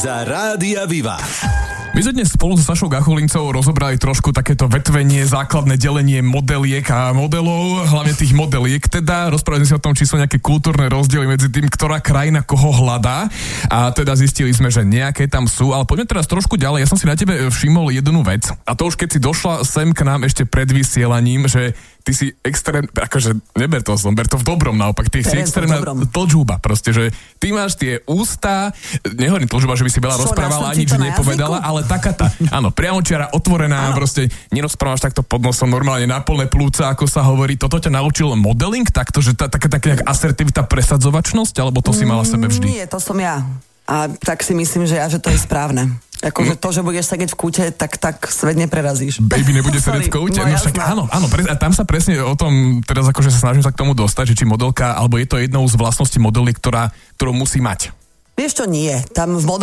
Za Rádia Viva. My sme dnes spolu s Sašou Gachulincovou rozobrali trošku takéto vetvenie, základné delenie modeliek a modelov, hlavne tých modeliek. Teda rozprávali sme si o tom, či sú nejaké kultúrne rozdiely medzi tým, ktorá krajina koho hľadá. A teda zistili sme, že nejaké tam sú. Ale poďme teraz trošku ďalej. Ja som si na tebe všimol jednu vec. A to už keď si došla sem k nám ešte pred vysielaním, že ty si extrém, akože neber to zlom, ber to v dobrom naopak, ty si extrémna tlčúba, proste, že ty máš tie ústa, nehovorím tlčúba, že by si veľa rozprávala, ani nič nepovedala, ale taká tá, áno, priamočiara, otvorená, proste nerozprávaš takto pod nosom, normálne na plné plúca, ako sa hovorí. Toto ťa naučil modeling takto, že taká nejak asertivita, presadzovačnosť, alebo to si mala sebe vždy? Nie, to som ja. A tak si myslím, že to je správne. Akože to, že budeš sedieť v kúte, tak svet neprerazíš. Baby nebude sedieť v kúte? No však áno, a tam sa presne o tom, teraz akože sa snažím sa k tomu dostať, že či modelka, alebo je to jednou z vlastností modely, ktorú musí mať. Vieš čo, nie. Tam v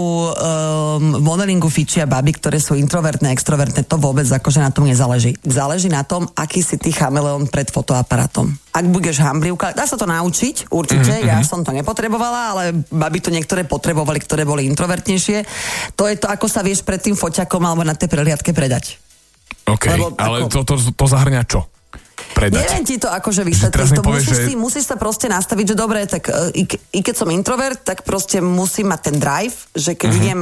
modelingu fičia baby, ktoré sú introvertné, extrovertné, to vôbec akože na tom nezáleží. Záleží na tom, aký si ty chameleón pred fotoaparátom. Ak budeš hamblivka, dá sa to naučiť, určite, ja som to nepotrebovala, ale baby to niektoré potrebovali, ktoré boli introvertnejšie. To je to, ako sa vieš pred tým foťakom alebo na tej prehliadke predať. OK, ale to zahrňa čo? Predať. Neviem ti to akože vysvetliť, musíš sa proste nastaviť, že dobre, tak i keď som introvert, tak proste musím mať ten drive, že keď idem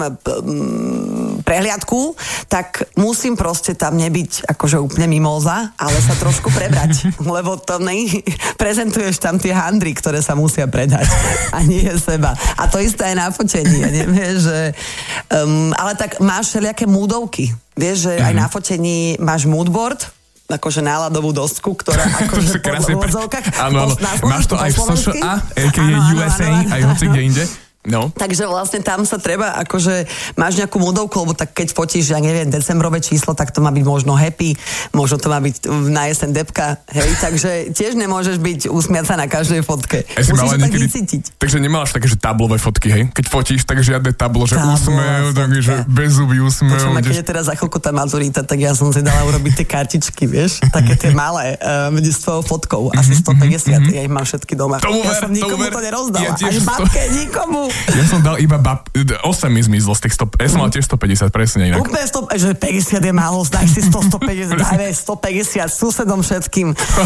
prehliadku, tak musím proste tam nebyť akože úplne mimóza, ale sa trošku prebrať, lebo to prezentuješ tam tie handry, ktoré sa musia predať a nie seba. A to isté aj na fotení, ja neviem, že ale tak máš všelijaké moodovky, vieš, že aj na fotení máš moodboard, akože náladovú dostku, ktorá akože po úvodzovkách. Áno, máš to aj v SOŠA, a.k.a. USA, aj hoci kde inde. No. Takže vlastne tam sa treba, akože máš nejakú modovku, lebo tak keď fotíš, ja neviem, decembrové číslo, tak to má byť možno happy, možno to má byť na jeseň depka, hej, takže tiež nemôžeš byť usmiať sa na každej fotke. Musíš tak vycítiť. Takže nemáš také, že tablové fotky, hej? Keď fotíš, tak žiadne tablo, že úsmev, takže bezubý úsmev. Počujem, keď je teraz za chvíľku tá maturita, tak ja som si dala urobiť tie kartičky, vieš, také tie malé, s tvojou fotkou, asi 150, ja ich mám všetky doma. Ja som nikomu to nerozdala, ani babke, nikomu. Ja som dal iba 8 mi zmizlo z tých 100, ja som mal tiež 150, presne inak. Úplne 100, že 50 je málo, daj si 100, 150, dajme 150 susedom všetkým.